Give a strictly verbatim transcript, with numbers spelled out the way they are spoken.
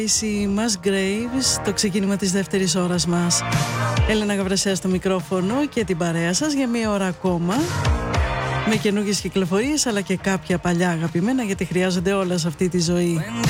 Η Musgraves, το ξεκίνημα της δεύτερης ώρας μας. Έλενα Γαβρασιά στο μικρόφωνο και την παρέα σας για μία ώρα ακόμα, με καινούργιες κυκλοφορίες αλλά και κάποια παλιά αγαπημένα, γιατί χρειάζονται όλα σε αυτή τη ζωή.